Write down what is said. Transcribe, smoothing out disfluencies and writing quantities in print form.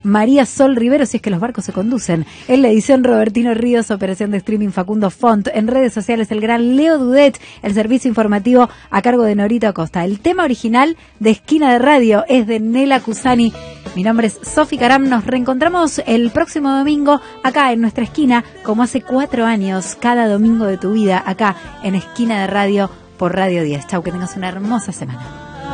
María Sol Rivero, si es que los barcos se conducen. En la edición, Robertino Ríos, operación de streaming Facundo Font. En redes sociales, el gran Leo Dudet, el servicio informativo a cargo de Norita Acosta. El tema original de Esquina de Radio es de Nela Cusani. Mi nombre es Sofi Caram. Nos reencontramos el próximo domingo acá en nuestra esquina, como hace 4 años, cada domingo de tu vida, acá en Esquina de Radio por Radio 10. Chau, que tengas una hermosa semana.